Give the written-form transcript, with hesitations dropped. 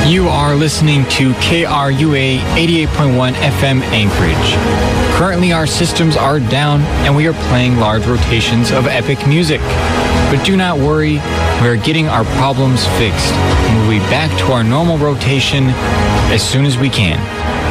You are listening to KRUA 88.1 FM Anchorage. Currently our systems are down and we are playing large rotations of epic music. But do not worry, we are getting our problems fixed and we'll be back to our normal rotation as soon as we can.